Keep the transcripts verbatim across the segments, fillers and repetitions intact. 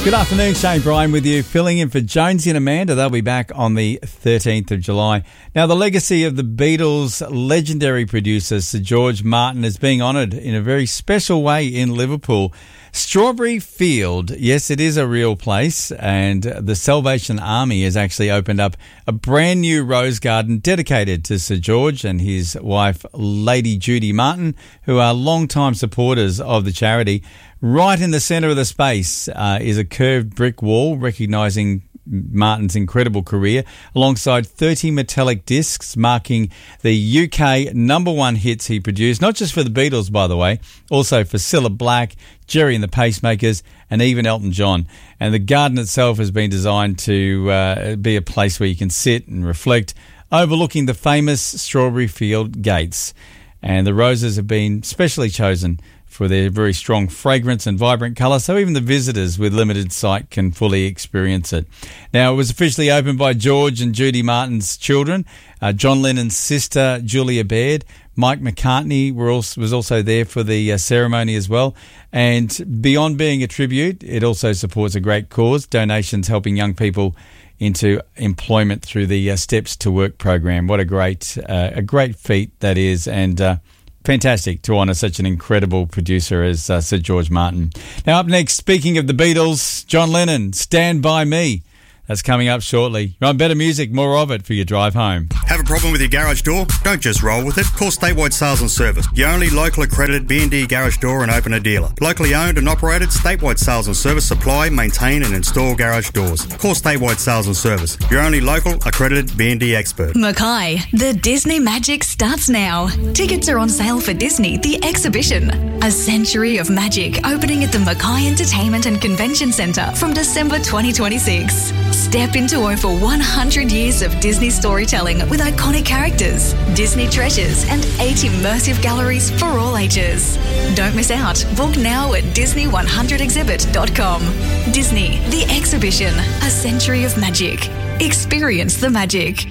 Good afternoon, Shane Bryan with you, filling in for Jonesy and Amanda. They'll be back on the thirteenth of July. Now, the legacy of the Beatles' legendary producer, Sir George Martin, is being honoured in a very special way in Liverpool. Strawberry Field, yes, it is a real place, and the Salvation Army has actually opened up a brand new rose garden dedicated to Sir George and his wife, Lady Judy Martin, who are long-time supporters of the charity. Right in the centre of the space uh, is a curved brick wall recognising Martin's incredible career, alongside thirty metallic discs marking the U K number one hits he produced, not just for the Beatles, by the way, also for Cilla Black, Gerry and the Pacemakers, and even Elton John. And the garden itself has been designed to uh, be a place where you can sit and reflect, overlooking the famous Strawberry Field gates. And the roses have been specially chosen for their very strong fragrance and vibrant colour, so even the visitors with limited sight can fully experience it. Now, it was officially opened by George and Judy Martin's children, uh, John Lennon's sister, Julia Baird. Mike McCartney were also, was also there for the uh, ceremony as well. And beyond being a tribute, it also supports a great cause, donations helping young people into employment through the uh, Steps to Work program. What a great, uh, a great feat that is, and uh, fantastic to honour such an incredible producer as uh, Sir George Martin. Now, up next, speaking of the Beatles, John Lennon, Stand By Me. That's coming up shortly. You're on Better Music, more of it for your drive home. Have a problem with your garage door? Don't just roll with it. Call Statewide Sales and Service, your only local accredited B and D garage door and opener dealer. Locally owned and operated, Statewide Sales and Service supply, maintain and install garage doors. Call Statewide Sales and Service, your only local accredited B and D expert. Mackay, the Disney Magic starts now. Tickets are on sale for Disney, the exhibition. A century of magic opening at the Mackay Entertainment and Convention Centre from December twenty twenty-six. Step into over one hundred years of Disney storytelling with iconic characters, Disney treasures, and eight immersive galleries for all ages. Don't miss out. Book now at disney one hundred exhibit dot com. Disney, the exhibition, a century of magic. Experience the magic.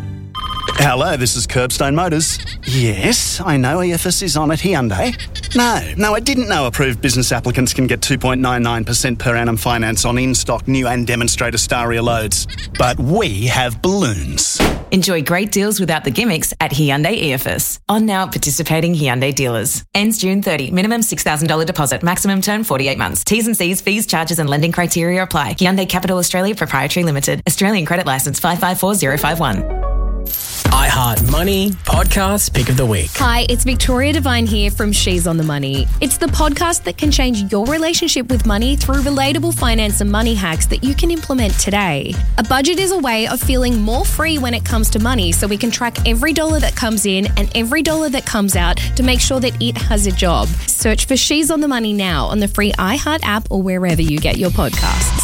Hello, this is Curbstone Motors. Yes, I know E F S is on at Hyundai. No, no, I didn't know approved business applicants can get two point nine nine percent per annum finance on in-stock new and demonstrator Staria loads. But we have balloons. Enjoy great deals without the gimmicks at Hyundai E F S. On now at participating Hyundai dealers. Ends June thirtieth. Minimum six thousand dollars deposit. Maximum term forty-eight months. T's and C's, fees, charges and lending criteria apply. Hyundai Capital Australia Proprietary Limited. Australian Credit Licence five five four zero five one. iHeart Money Podcast Pick of the Week. Hi, it's Victoria Devine here from She's on the Money. It's the podcast that can change your relationship with money through relatable finance and money hacks that you can implement today. A budget is a way of feeling more free when it comes to money, so we can track every dollar that comes in and every dollar that comes out to make sure that it has a job. Search for She's on the Money now on the free iHeart app or wherever you get your podcasts.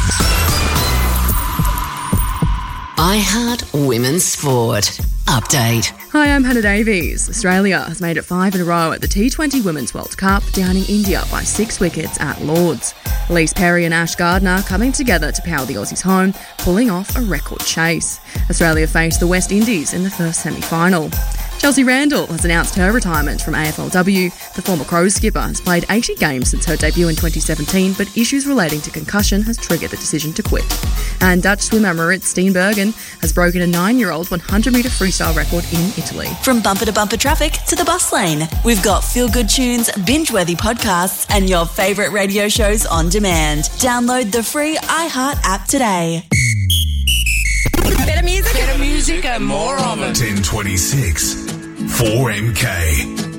iHeart Women's Sport Update. Hi, I'm Hannah Davies. Australia has made it five in a row at the T twenty Women's World Cup, downing India by six wickets at Lords. Elise Perry and Ash Gardner coming together to power the Aussies home, pulling off a record chase. Australia faced the West Indies in the first semi-final. Chelsea Randall has announced her retirement from A F L W. The former Crows skipper has played eighty games since her debut in twenty seventeen, but issues relating to concussion has triggered the decision to quit. And Dutch swimmer Marit Steenbergen has broken a nine-year-old one hundred metre freestyle record in Italy. From bumper to bumper traffic to the bus lane, we've got feel-good tunes, binge-worthy podcasts, and your favourite radio shows on demand. Download the free iHeart app today. Better music. Better music and more of it. ten twenty-six, four M K.